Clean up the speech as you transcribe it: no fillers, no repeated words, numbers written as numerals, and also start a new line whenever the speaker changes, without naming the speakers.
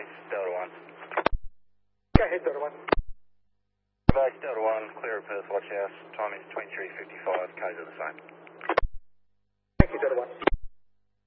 base, Delta 1.
Go ahead, Delta 1.
Base, Delta 1, clear of Perth Watch House. Time is 23:55, K's are the same.
Thank you, Delta 1.